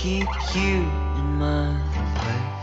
keep you in my life.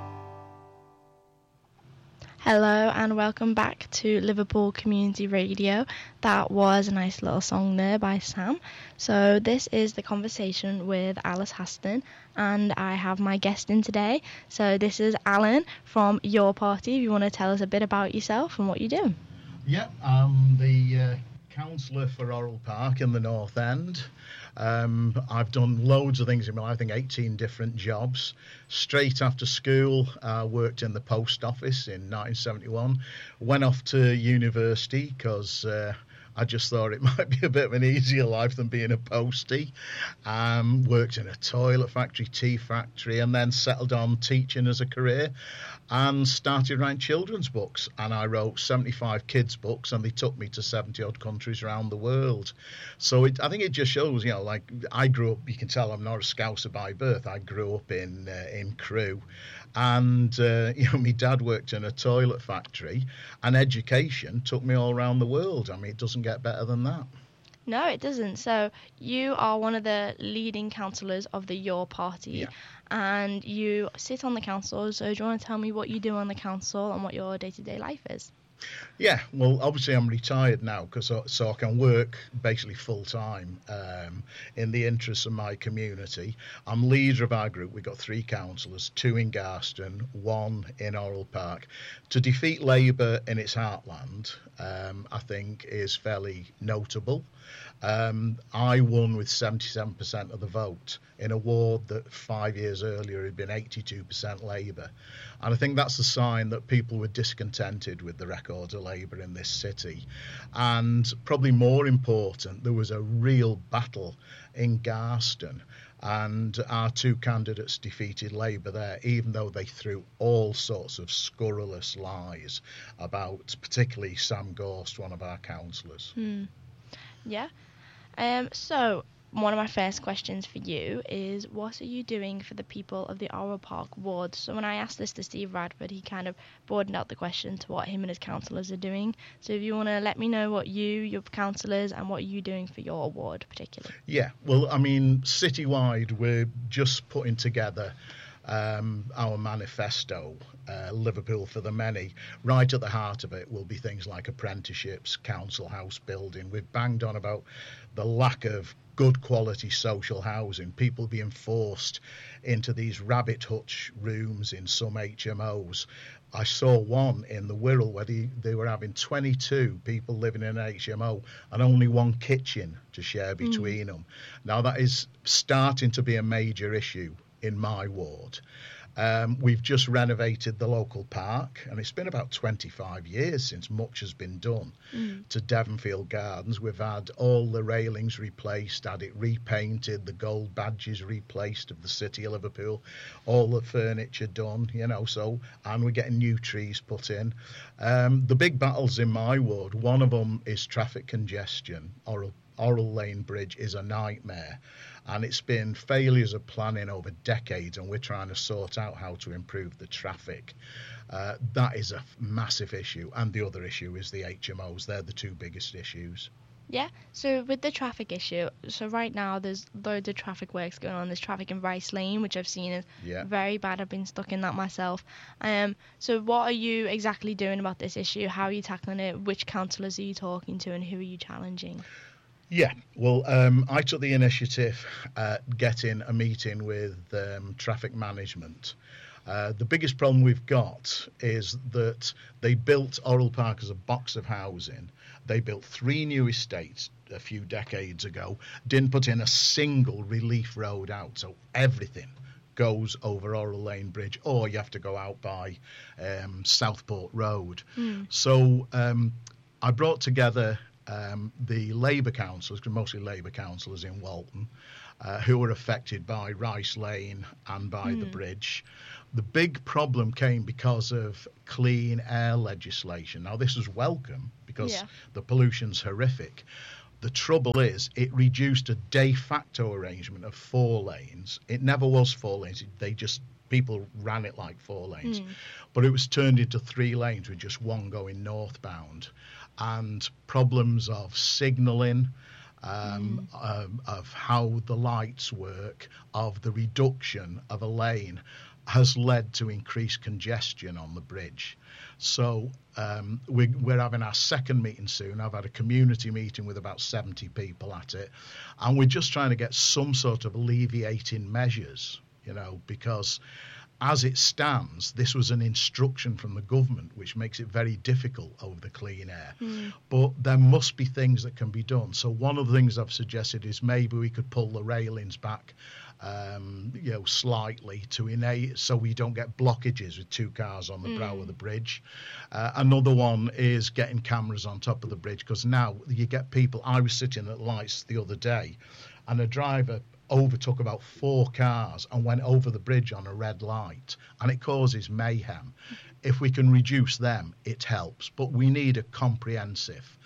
Hello and welcome back to Liverpool Community Radio. That was a nice little song there by Sam. So this is The Conversation with Alice Haston, and I have my guest in today. So this is Alan from Your Party. If you want to tell us a bit about yourself and what you do. Yeah, I'm the councillor for Orrell Park in the North End. I've done loads of things in my life, I think 18 different jobs. Straight after school, I worked in the post office in 1971. Went off to university because I just thought it might be a bit of an easier life than being a postie. Worked in a toilet factory, tea factory, and then settled on teaching as a career and started writing children's books. And I wrote 75 kids' books, and they took me to 70-odd countries around the world. So I think it just shows, like I grew up, you can tell I'm not a Scouser by birth. I grew up in Crewe. And, my dad worked in a toilet factory, and education took me all around the world. I mean, it doesn't get better than that. No, it doesn't. So you are one of the leading councillors of the Your Party, and you sit on the council. So do you want to tell me what you do on the council and what your day-to-day life is? Yeah, well, obviously I'm retired now, so I can work basically full-time in the interests of my community. I'm leader of our group. We've got 3 councillors, 2 in Garston, 1 in Orrell Park. To defeat Labour in its heartland, I think, is fairly notable. I won with 77% of the vote in a ward that 5 years earlier had been 82% Labour. And I think that's a sign that people were discontented with the record of Labour in this city. And probably more important, there was a real battle in Garston, and our 2 candidates defeated Labour there, even though they threw all sorts of scurrilous lies about particularly Sam Gorst, one of our councillors. Yeah. So one of my first questions for you is, what are you doing for the people of the Orrell Park ward? So when I asked this to Steve Radford, he kind of broadened out the question to what him and his councillors are doing. So if you want to let me know what your councillors, and what you're doing for your ward particularly. Yeah, well, I mean, citywide, we're just putting together our manifesto, Liverpool for the Many. Right at the heart of it will be things like apprenticeships, council house building. We've banged on about the lack of good quality social housing, people being forced into these rabbit hutch rooms in some HMOs. I saw one in the Wirral where they were having 22 people living in an HMO and only 1 kitchen to share between them. Now that is starting to be a major issue in my ward. We've just renovated the local park, and it's been about 25 years since much has been done to Devonfield Gardens. We've had all the railings replaced, had it repainted, the gold badges replaced of the City of Liverpool, all the furniture done, and we're getting new trees put in. The big battles in my ward, one of them is traffic congestion. Orrell Lane Bridge is a nightmare, and it's been failures of planning over decades, and we're trying to sort out how to improve the traffic. That is a massive issue, and the other issue is the HMOs. They're the 2 biggest issues. Yeah, so with the traffic issue, so right now there's loads of traffic works going on. There's traffic in Rice Lane, which I've seen is very bad. I've been stuck in that myself. So what are you exactly doing about this issue? How are you tackling it? Which councillors are you talking to, and who are you challenging? Yeah, well, I took the initiative at getting a meeting with traffic management. The biggest problem we've got is that they built Orrell Park as a box of housing. They built 3 new estates a few decades ago, didn't put in a single relief road out, so everything goes over Orrell Lane Bridge, or you have to go out by Southport Road. So I brought together the Labour councillors, mostly Labour councillors in Walton, who were affected by Rice Lane and by the bridge. The big problem came because of clean air legislation. Now, this was welcome because the pollution's horrific. The trouble is, it reduced a de facto arrangement of 4 lanes. It never was 4 lanes. People ran it like 4 lanes. But it was turned into 3 lanes with just 1 going northbound. And problems of signalling, of how the lights work, of the reduction of a lane, has led to increased congestion on the bridge. So we're having our second meeting soon. I've had a community meeting with about 70 people at it, and we're just trying to get some sort of alleviating measures, because as it stands, this was an instruction from the government, which makes it very difficult over the clean air. But there must be things that can be done. So one of the things I've suggested is maybe we could pull the railings back, slightly so we don't get blockages with two cars on the brow of the bridge. Another one is getting cameras on top of the bridge, because now you get people. I was sitting at lights the other day, and a driver overtook about 4 cars and went over the bridge on a red light, and it causes mayhem. If we can reduce them, it helps, but we need a comprehensive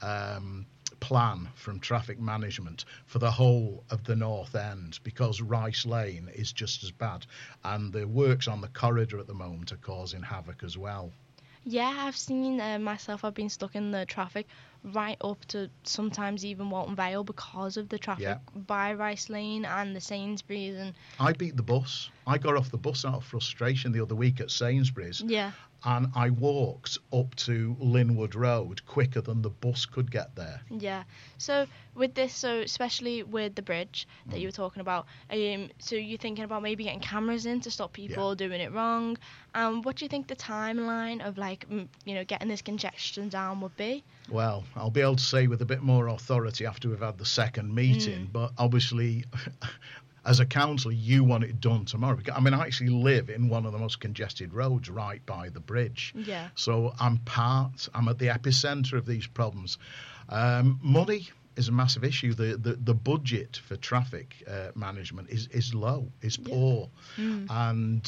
plan from traffic management for the whole of the North End, because Rice Lane is just as bad, and the works on the corridor at the moment are causing havoc as well. Yeah, I've seen myself. I've been stuck in the traffic right up to sometimes even Walton Vale because of the traffic by Rice Lane and the Sainsbury's. And I beat the bus. I got off the bus out of frustration the other week at Sainsbury's. Yeah. And I walked up to Linwood Road quicker than the bus could get there. Yeah. So with this, especially with the bridge that you were talking about, so you're thinking about maybe getting cameras in to stop people doing it wrong. What do you think the timeline of getting this congestion down would be? Well, I'll be able to say with a bit more authority after we've had the second meeting, but obviously as a council, you want it done tomorrow. I mean, I actually live in one of the most congested roads right by the bridge. Yeah. So I'm at the epicenter of these problems. Money is a massive issue. The budget for traffic management is low, is poor. And,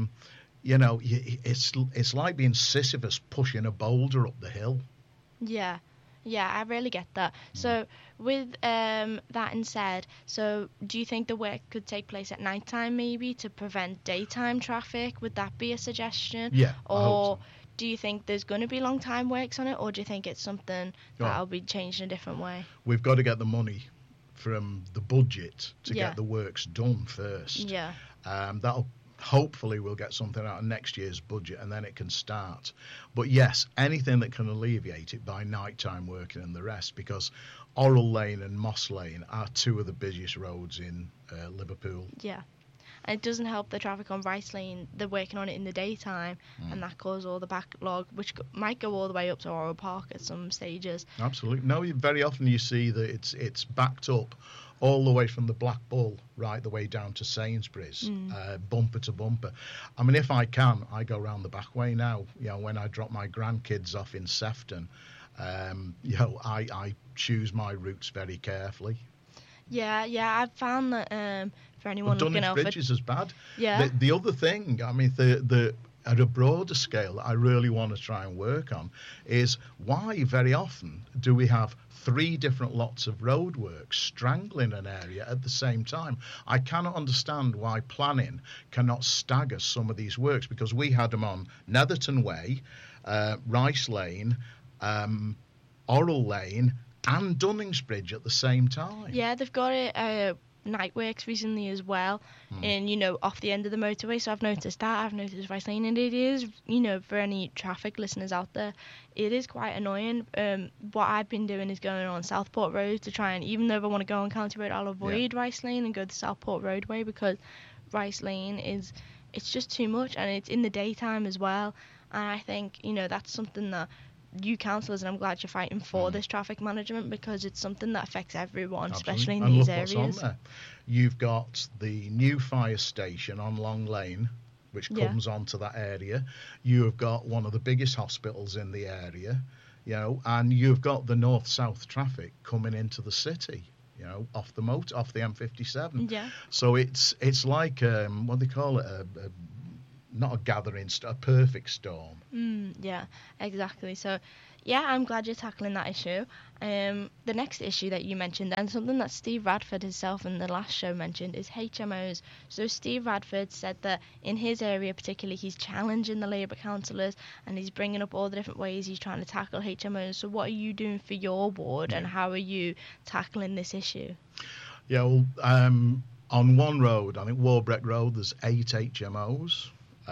it's like being Sisyphus pushing a boulder up the hill. Yeah. Yeah, I really get that. So with that said, so do you think the work could take place at night time maybe to prevent daytime traffic? Would that be a suggestion? Yeah. Or do you think there's going to be long time works on it, or do you think it's something that'll be changed in a different way? We've got to get the money from the budget to get the works done first. Yeah. Hopefully we'll get something out of next year's budget, and then it can start. But yes, anything that can alleviate it by nighttime working and the rest, because Orrell Lane and Moss Lane are 2 of the busiest roads in Liverpool. Yeah. And it doesn't help the traffic on Rice Lane. They're working on it in the daytime, and that causes all the backlog, which might go all the way up to Orrell Park at some stages. Absolutely. No, very often you see that it's backed up all the way from the Black Bull right the way down to Sainsbury's, bumper to bumper. I mean, if I can, I go round the back way now. When I drop my grandkids off in Sefton, I choose my routes very carefully. Yeah, I've found that for anyone looking out for... Dunwich Bridge is as bad. Yeah. The other thing, I mean, at a broader scale that I really want to try and work on is why very often do we have 3 different lots of roadworks strangling an area at the same time? I cannot understand why planning cannot stagger some of these works, because we had them on Netherton Way, Rice Lane, Orrell Lane and Dunningsbridge at the same time. Yeah, they've got it night works recently as well, and off the end of the motorway. So I've noticed that. I've noticed Rice Lane, and it is, for any traffic listeners out there, it is quite annoying. What I've been doing is going on Southport Road to try and, even though if I want to go on County Road, I'll avoid Rice Lane and go the Southport Roadway, because Rice Lane it's just too much, and it's in the daytime as well. And I think that's something that you councillors, and I'm glad you're fighting for this traffic management, because it's something that affects everyone. Absolutely. Especially in these areas. What's on there. You've got the new fire station on Long Lane, which comes onto that area. You have got one of the biggest hospitals in the area, and you've got the north-south traffic coming into the city, off the M57. Yeah. So it's like what do they call it? Not a gathering, a perfect storm. Yeah, exactly. So, Yeah, I'm glad you're tackling that issue. The next issue that you mentioned, and something that Steve Radford himself in the last show mentioned, is HMOs. So Steve Radford said that in his area particularly, he's challenging the Labour councillors and he's bringing up all the different ways he's trying to tackle HMOs. So what are you doing for your ward, and how are you tackling this issue? Yeah, well, on one road, I think Warbreck Road, there's 8 HMOs.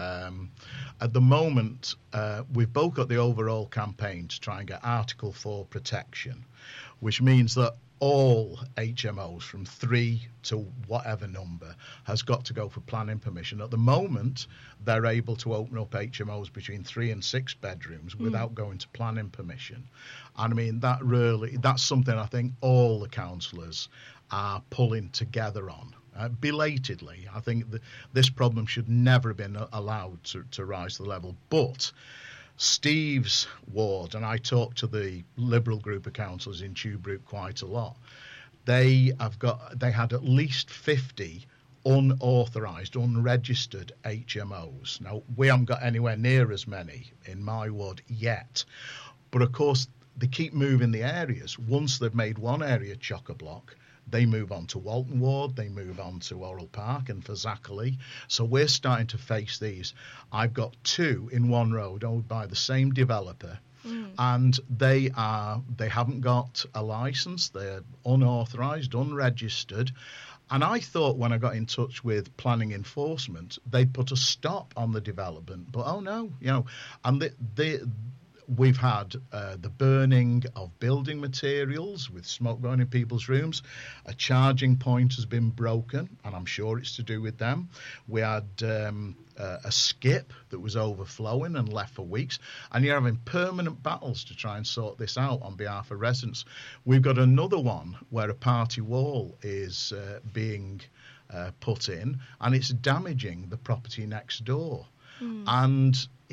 At the moment, we've both got the overall campaign to try and get Article 4 protection, which means that all HMOs from 3 to whatever number has got to go for planning permission. At the moment, they're able to open up HMOs between 3 and 6 bedrooms without going to planning permission. And I mean, that's something I think all the councillors are pulling together on. Belatedly, I think this problem should never have been allowed to rise to the level. But Steve's ward, and I talked to the Liberal group of councillors in Tuebrook quite a lot, they had at least 50 unauthorised, unregistered HMOs. Now, we haven't got anywhere near as many in my ward yet. But of course, they keep moving the areas. Once they've made one area chock-a-block, they move on to Walton Ward, they move on to Orrell Park and for Zackerley. So we're starting to face these. I've got 2 in one road owned by the same developer, and they haven't got a licence, they're unauthorised, unregistered. And I thought when I got in touch with planning enforcement, they'd put a stop on the development, but oh no, and we've had the burning of building materials with smoke going in people's rooms. A charging point has been broken, and I'm sure it's to do with them. We had a skip that was overflowing and left for weeks, and you're having permanent battles to try and sort this out on behalf of residents. We've got another one where a party wall is being put in, and it's damaging the property next door. And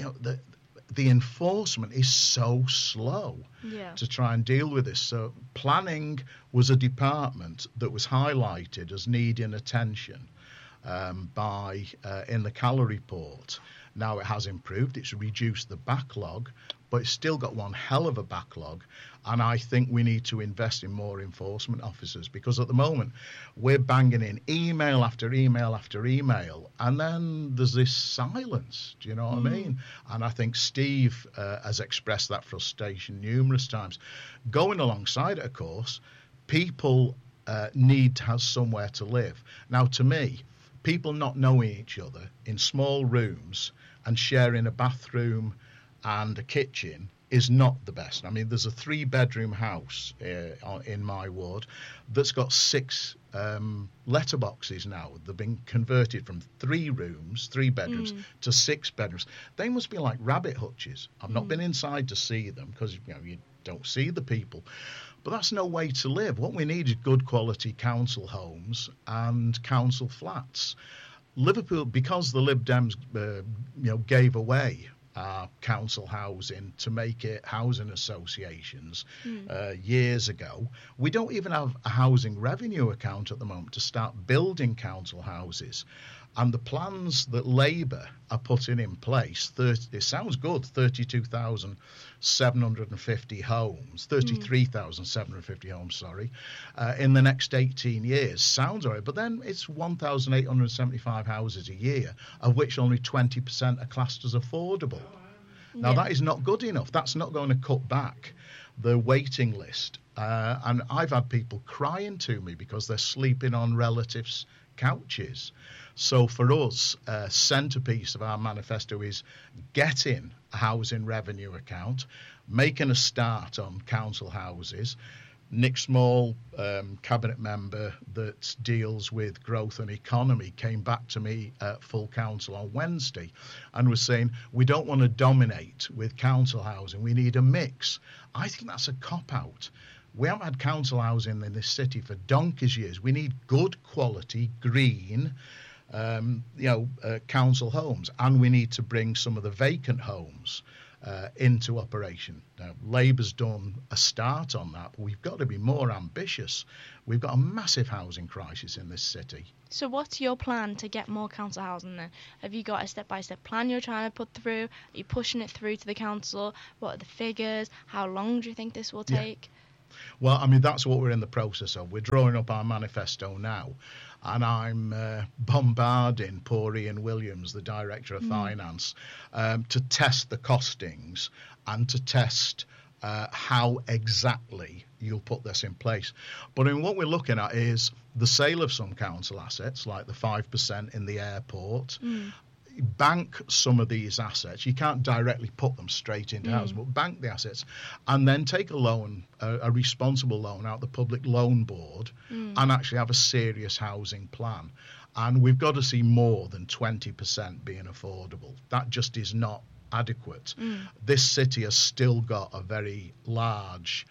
the enforcement is so slow to try and deal with this. So planning was a department that was highlighted as needing attention in the Calla report. Now it has improved, it's reduced the backlog, but it's still got one hell of a backlog. And I think we need to invest in more enforcement officers, because at the moment we're banging in email after email after email, and then there's this silence. Do you know what I mean? And I think Steve has expressed that frustration numerous times. Going alongside it, of course, people need to have somewhere to live. Now, to me, people not knowing each other in small rooms and sharing a bathroom and a kitchen is not the best. I mean, there's a 3-bedroom house in my ward that's got 6 letterboxes now. They've been converted from 3 bedrooms to 6 bedrooms. They must be like rabbit hutches. I've not been inside to see them, because you don't see the people. But that's no way to live. What we need is good quality council homes and council flats. Liverpool, because the Lib Dems gave away council housing to make it housing associations years ago, we don't even have a housing revenue account at the moment to start building council houses. And the plans that Labour are putting in place, it sounds good, 33,750 homes, in the next 18 years. Sounds all right, but then it's 1,875 houses a year, of which only 20% are classed as affordable. Now, that is not good enough. That's not going to cut back the waiting list. And I've had people crying to me because they're sleeping on relatives' couches. So for us, a centrepiece of our manifesto is getting a housing revenue account, making a start on council houses. Nick Small, cabinet member that deals with growth and economy, came back to me at full council on Wednesday and was saying, we don't want to dominate with council housing, we need a mix. I think that's a cop-out. We haven't had council housing in this city for donkey's years. We need good quality, green, council homes, and we need to bring some of the vacant homes into operation. Now, Labour's done a start on that, but we've got to be more ambitious. We've got a massive housing crisis in this city. So what's your plan to get more council housing then? Have you got a step-by-step plan you're trying to put through? Are you pushing it through to the council? What are the figures? How long do you think this will take? Well, I mean, that's what we're in the process of. We're drawing up our manifesto now, and I'm bombarding poor Ian Williams, the Director of Finance, to test the costings and to test how exactly you'll put this in place. But what we're looking at is the sale of some council assets, like the 5% in the airport. Bank some of these assets. You can't directly put them straight into housing, but bank the assets and then take a loan, a responsible loan out the Public Loan Board and actually have a serious housing plan. And we've got to see more than 20% being affordable. That just is not adequate. This city has still got a very large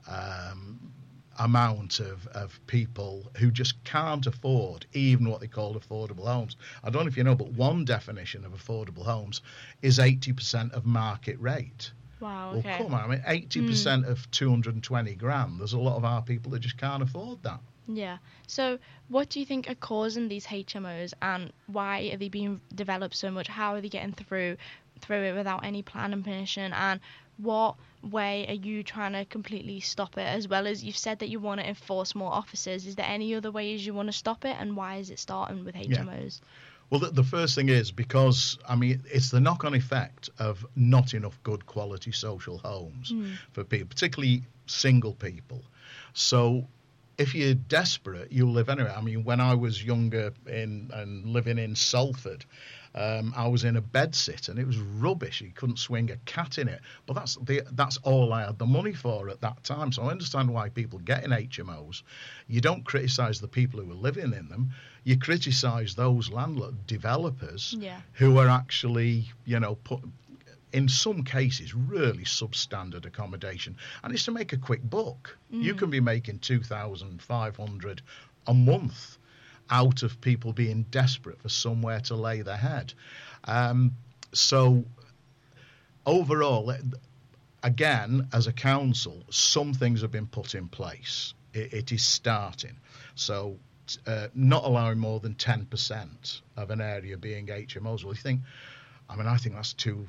amount of people who just can't afford even what they call affordable homes. I don't know if you know, but one definition of affordable homes is 80% of market rate. Wow, Well, okay. come on, I mean, 80% of 220 grand, there's a lot of our people that just can't afford that. Yeah. So what do you think are causing these HMOs, and why are they being developed so much? How are they getting through it without any planning permission? And what way are you trying to completely stop it? As well as you've said that you want to enforce more officers, is there any other ways you want to stop it, and why is it starting with HMOs? Well, the first thing is because, I mean, it's the knock-on effect of not enough good quality social homes for people, particularly single people. So if you're desperate, you'll live anywhere. I mean, when I was younger and living in Salford, I was in a bedsit and it was rubbish. You couldn't swing a cat in it. But that's all I had the money for at that time. So I understand why people get in HMOs. You don't criticise the people who are living in them. You criticise those landlord developers who are actually, put in some cases really substandard accommodation. And it's to make a quick buck. You can be making $2,500 a month out of people being desperate for somewhere to lay their head. So overall, again, as a council, some things have been put in place. It is starting. So not allowing more than 10% of an area being HMOs. Well, I think that's too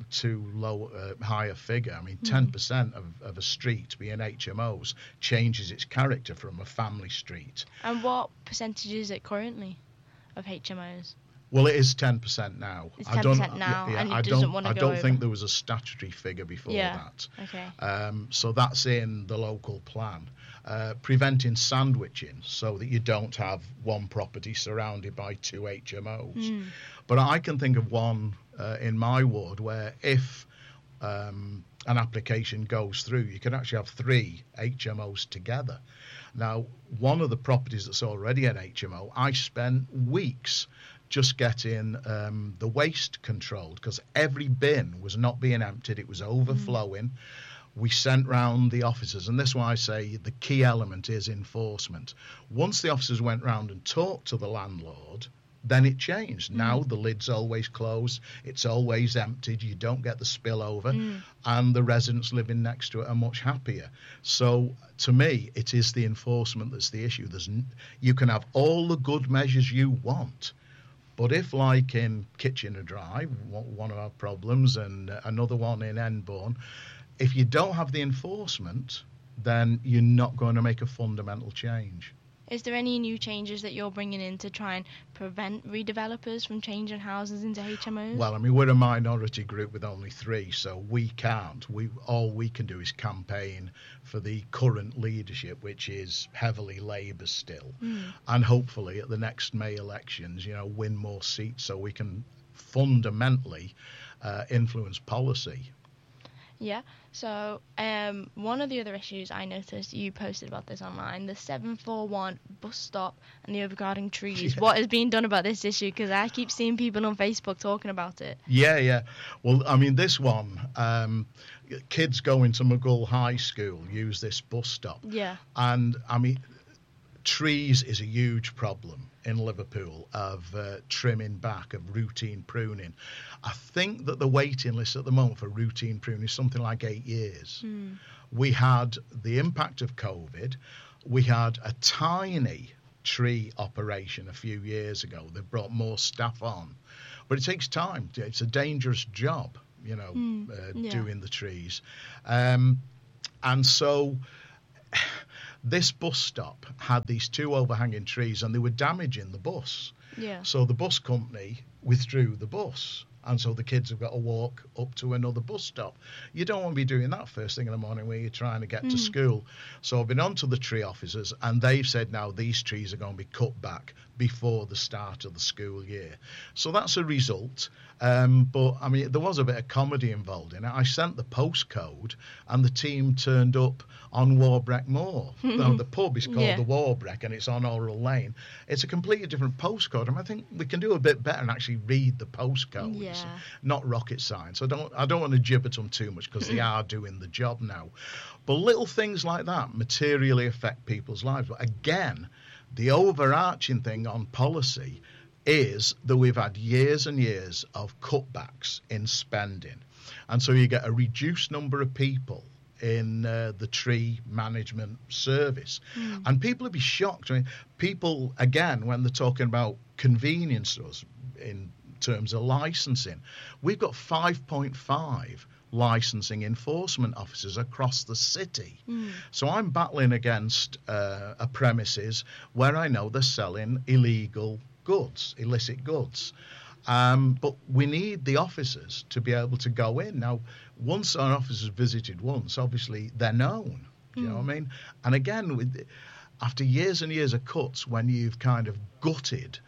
low, higher figure. I mean, 10% of a street being HMOs changes its character from a family street. And what percentage is it currently of HMOs? Well, it is 10% now. It's 10% now, and it doesn't want to go over. I don't think there was a statutory figure before that. Okay. So that's in the local plan. Preventing sandwiching so that you don't have one property surrounded by two HMOs. But I can think of one in my ward where if an application goes through, you can actually have 3 HMOs together. Now, one of the properties that's already an HMO, I spent weeks just getting the waste controlled because every bin was not being emptied. It was overflowing. We sent round the officers, and this is why I say the key element is enforcement. Once the officers went round and talked to the landlord, then it changed. Now the lid's always closed, it's always emptied, you don't get the spillover, and the residents living next to it are much happier. So to me, it is the enforcement that's the issue. You can have all the good measures you want, but if, like in Kitchener Drive, one of our problems, and another one in Enbourne, if you don't have the enforcement, then you're not going to make a fundamental change. Is there any new changes that you're bringing in to try and prevent redevelopers from changing houses into HMOs? Well, I mean, we're a minority group with only 3, so we can't. All we can do is campaign for the current leadership, which is heavily Labour still, and hopefully at the next May elections, win more seats so we can fundamentally influence policy. Yeah, so one of the other issues I noticed, you posted about this online, the 741 bus stop and the overcrowding trees. Yeah. What is being done about this issue? Because I keep seeing people on Facebook talking about it. Yeah. Well, I mean, this one, kids going to McGull High School use this bus stop. Yeah. And, I mean, trees is a huge problem in Liverpool of trimming back, of routine pruning. I think that the waiting list at the moment for routine pruning is something like 8 years. We had the impact of COVID. We had a tiny tree operation a few years ago. They brought more staff on, but it takes time. It's a dangerous job, doing the trees. And so this bus stop had these 2 overhanging trees, and they were damaging the bus. Yeah. So the bus company withdrew the bus. And so the kids have got to walk up to another bus stop. You don't want to be doing that first thing in the morning when you're trying to get to school. So I've been on to the tree officers, and they've said now these trees are going to be cut back before the start of the school year. So that's a result. But, I mean, there was a bit of comedy involved in it. I sent the postcode, and the team turned up on Warbreck Moor. Now, the pub is called the Warbreck, and it's on Oral Lane. It's a completely different postcode. I mean, I think we can do a bit better and actually read the postcodes. Yeah. Not rocket science. I don't want to jib at them too much because they are doing the job now. But little things like that materially affect people's lives. But again, the overarching thing on policy is that we've had years and years of cutbacks in spending. And so you get a reduced number of people in the tree management service. And people would be shocked. I mean, people, again, when they're talking about convenience stores in terms of licensing, we've got 5.5 licensing enforcement officers across the city. So I'm battling against a premises where I know they're selling illegal goods, illicit goods. But we need the officers to be able to go in. Now, once our officers visited once, obviously they're known. Do you know what I mean? And again, after years and years of cuts, when you've kind of gutted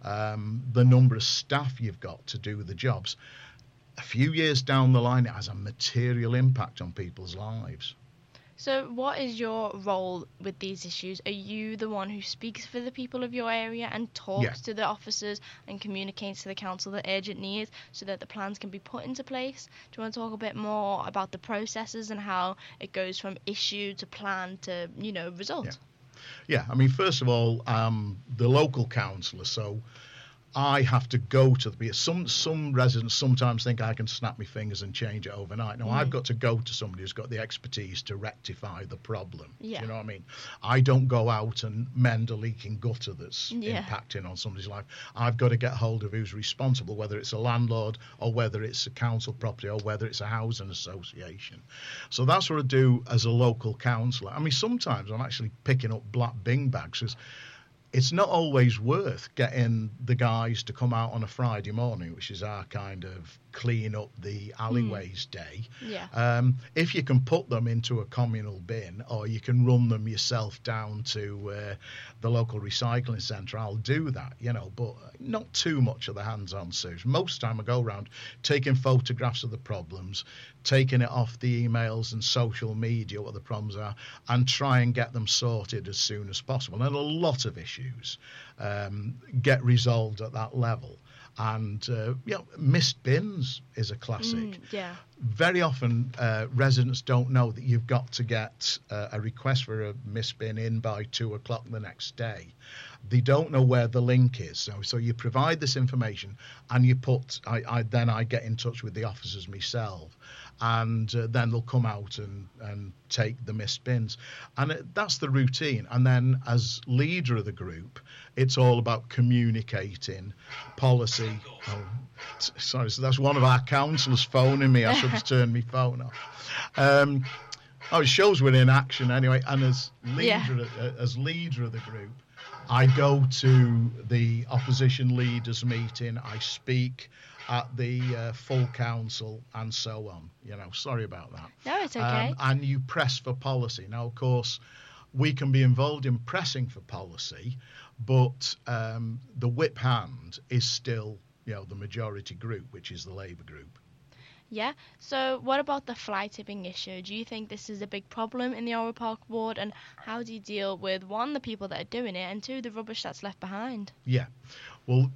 the number of staff you've got to do the jobs, a few years down the line, it has a material impact on people's lives. So what is your role with these issues? Are you the one who speaks for the people of your area and talks to the officers and communicates to the council the urgent needs so that the plans can be put into place? Do you want to talk a bit more about the processes and how it goes from issue to plan to, result? Yeah, I mean, first of all, the local councillor, so I have to go to the... Some residents sometimes think I can snap my fingers and change it overnight. No, I've got to go to somebody who's got the expertise to rectify the problem. Yeah. You know what I mean? I don't go out and mend a leaking gutter that's impacting on somebody's life. I've got to get hold of who's responsible, whether it's a landlord or whether it's a council property or whether it's a housing association. So that's what I do as a local councillor. I mean, sometimes I'm actually picking up black bin bags because it's not always worth getting the guys to come out on a Friday morning, which is our kind of clean up the alleyways day. Yeah. If you can put them into a communal bin or you can run them yourself down to the local recycling centre, I'll do that, but not too much of the hands-on search. Most time I go around taking photographs of the problems, taking it off the emails and social media, what the problems are, and try and get them sorted as soon as possible. And a lot of issues get resolved at that level. And missed bins is a classic. Very often residents don't know that you've got to get a request for a missed bin in by 2:00 the next day. They don't know where the link is. So you provide this information and you put, I get in touch with the officers myself, and then they'll come out and take the missed bins. And that's the routine. And then as leader of the group, it's all about communicating policy. Sorry, so that's one of our councillors phoning me. I should have turned my phone off. It shows we're in action anyway. And as leader of the group, I go to the opposition leaders meeting. I speak at the full council and so on. Sorry about that. No, it's okay. And you press for policy. Now, of course, we can be involved in pressing for policy, but the whip hand is still, the majority group, which is the Labour group. Yeah. So what about the fly tipping issue? Do you think this is a big problem in the Orwell Park ward? And how do you deal with, one, the people that are doing it, and two, the rubbish that's left behind? Yeah. Well,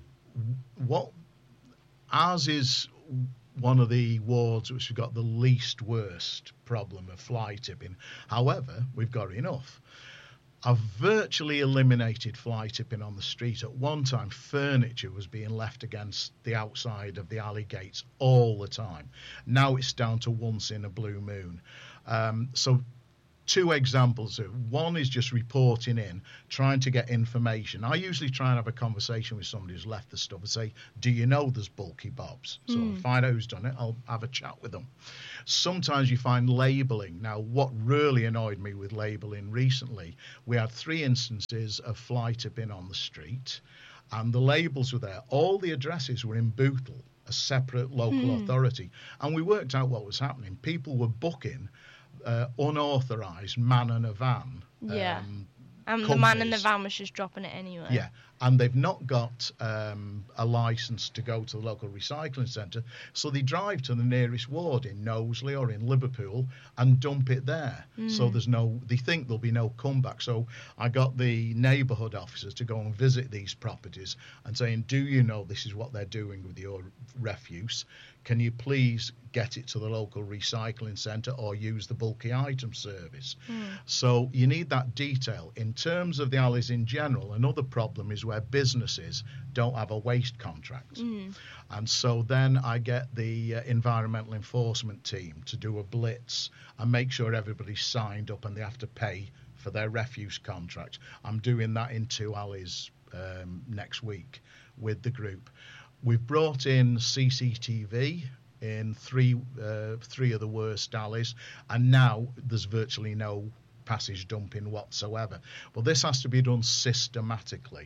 ours is one of the wards which have got the least worst problem of fly tipping. However, we've got enough. I've virtually eliminated fly tipping on the street. At one time, furniture was being left against the outside of the alley gates all the time. Now it's down to once in a blue moon. So two examples. One is just reporting in, trying to get information. I usually try and have a conversation with somebody who's left the stuff and say, do you know there's bulky bobs? So I'll find out who's done it. I'll have a chat with them. Sometimes you find labelling. Now, what really annoyed me with labelling recently, we had 3 instances of fly tipping on the street, and the labels were there. All the addresses were in Bootle, a separate local authority, and we worked out what was happening. People were booking unauthorised man in a van. Yeah. And the man in the van was just dropping it anyway. Yeah, and they've not got a licence to go to the local recycling centre, so they drive to the nearest ward in Knowsley or in Liverpool and dump it there. So they think there'll be no comeback. So I got the neighbourhood officers to go and visit these properties and saying, do you know this is what they're doing with your refuse? Can you please get it to the local recycling centre or use the bulky item service? So you need that detail. In terms of the alleys in general, another problem is where businesses don't have a waste contract. And so then I get the environmental enforcement team to do a blitz and make sure everybody's signed up and they have to pay for their refuse contract. I'm doing that in 2 alleys next week with the group. We've brought in CCTV in three of the worst alleys, and now there's virtually no passage dumping whatsoever. But this has to be done systematically.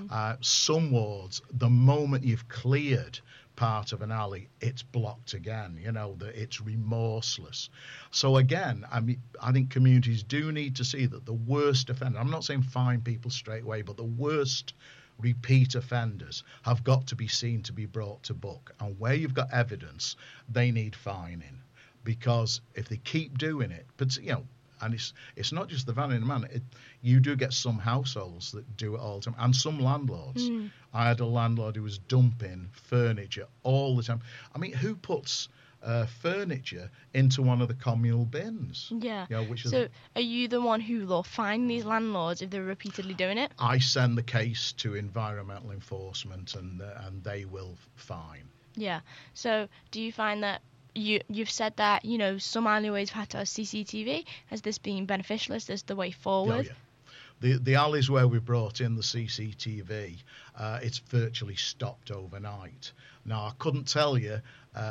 Some wards, the moment you've cleared part of an alley, it's blocked again. It's remorseless. So again, I think communities do need to see that the worst offender, I'm not saying fine people straight away, but the worst repeat offenders have got to be seen to be brought to book, and where you've got evidence, they need fining, because if they keep doing it, but and it's not just the van in the man, you do get some households that do it all the time, and some landlords. I had a landlord who was dumping furniture all the time. Who puts furniture into one of the communal bins? Yeah. So are you the one who will fine these landlords if they're repeatedly doing it? I send the case to environmental enforcement and they will fine. Yeah. So do you find that you've said that, some alleyways have had to have CCTV. Has this been beneficial? Is this the way forward? Oh, yeah. The alleys where we brought in the CCTV, it's virtually stopped overnight. Now, I couldn't tell you,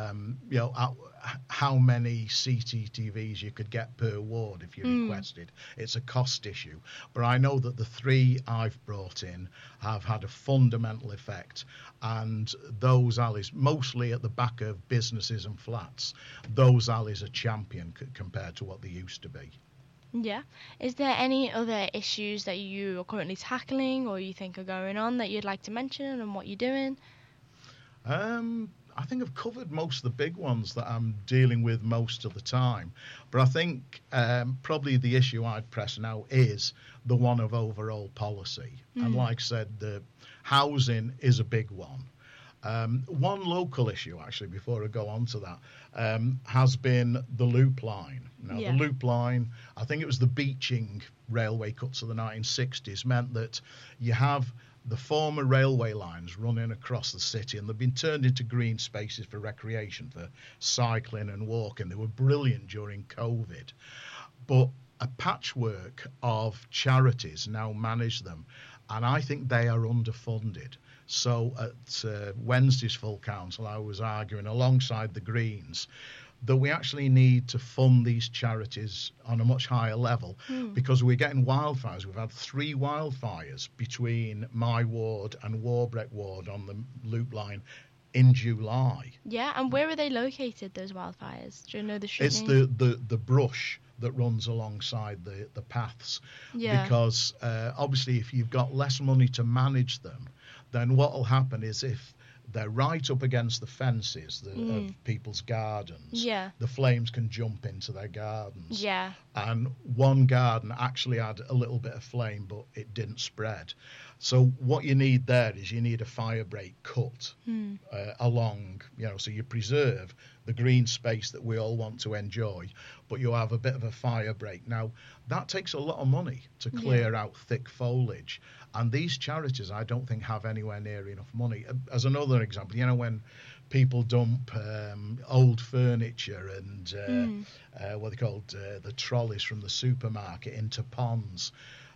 how many CCTVs you could get per ward if you requested. It's a cost issue. But I know that the 3 I've brought in have had a fundamental effect. And those alleys, mostly at the back of businesses and flats, those alleys are champion compared to what they used to be. Yeah. Is there any other issues that you are currently tackling or you think are going on that you'd like to mention and what you're doing? I think I've covered most of the big ones that I'm dealing with most of the time. But I think probably the issue I'd press now is the one of overall policy. And like I said, the housing is a big one. One local issue, actually, before I go on to that, has been the loop line. Now, the loop line, I think it was the Beeching railway cuts of the 1960s, meant that you have the former railway lines running across the city, and they've been turned into green spaces for recreation, for cycling and walking. They were brilliant during COVID. But a patchwork of charities now manage them, and I think they are underfunded. So at Wednesday's full council, I was arguing alongside the Greens that we actually need to fund these charities on a much higher level because we're getting wildfires. We've had 3 wildfires between my ward and Warbreck ward on the loop line in July. Yeah, and where are they located, those wildfires? Do you know the street It's name? the brush that runs alongside the paths. Yeah. Because obviously if you've got less money to manage them, then what will happen is if they're right up against the fences of people's gardens, the flames can jump into their gardens. Yeah. And one garden actually had a little bit of flame, but it didn't spread. So what you need there is you need a fire break cut along, so you preserve the green space that we all want to enjoy, but you have a bit of a fire break. Now, that takes a lot of money to clear out thick foliage. And these charities, I don't think, have anywhere near enough money. As another example, you know, when people dump old furniture and what they called the trolleys from the supermarket into ponds,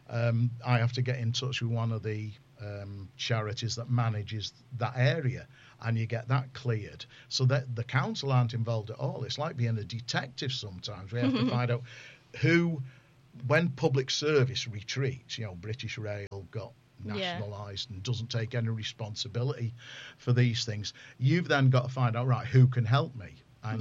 I have to get in touch with one of the charities that manages that area, and you get that cleared, so that the council aren't involved at all. It's like being a detective sometimes. We have to find out who, when public service retreats, you know, British Rail got nationalised and doesn't take any responsibility for these things. You've then got to find out, right, who can help me?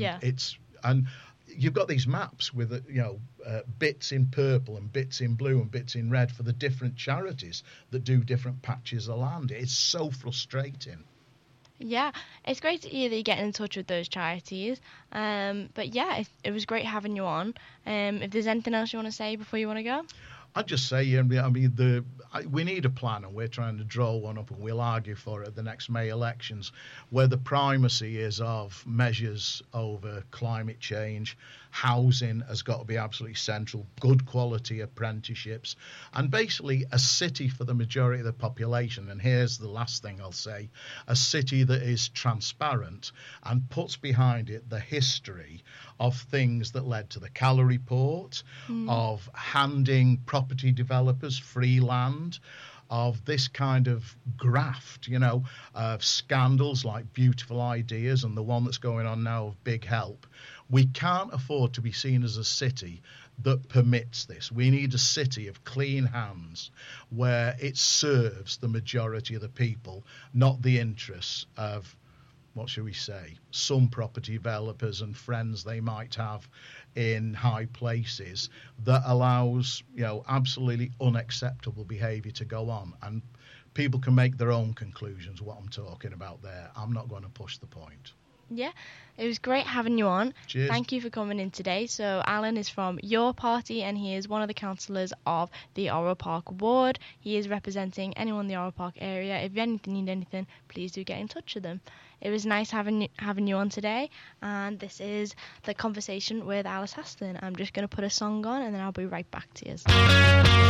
And you've got these maps with bits in purple and bits in blue and bits in red for the different charities that do different patches of land. It's so frustrating. Yeah, it's great to hear that you're getting in touch with those charities. But yeah, it was great having you on. If there's anything else you want to say before you want to go? I'd just say, I mean, we need a plan, and we're trying to draw one up, and we'll argue for it at the next May elections, where the primacy is of measures over climate change. Housing has got to be absolutely central, good quality apprenticeships, and basically a city for the majority of the population. And here's the last thing I'll say: a city that is transparent and puts behind it the history of things that led to the Calla Report, of handing property developers free land, of this kind of graft, of scandals like Beautiful Ideas and the one that's going on now of Big Help. We can't afford to be seen as a city that permits this. We need a city of clean hands where it serves the majority of the people, not the interests of, what shall we say, some property developers and friends they might have in high places, that allows, absolutely unacceptable behaviour to go on. And people can make their own conclusions what I'm talking about there. I'm not going to push the point. Yeah, it was great having you on. Cheers. Thank you for coming in today. So Alan is from your party, and he is one of the councillors of the Orwell Park ward. He is representing anyone in the Orwell Park area. If you need anything, please do get in touch with them. It was nice having you on today, and this is the conversation with Alice Haston. I'm just going to put a song on, and then I'll be right back to you.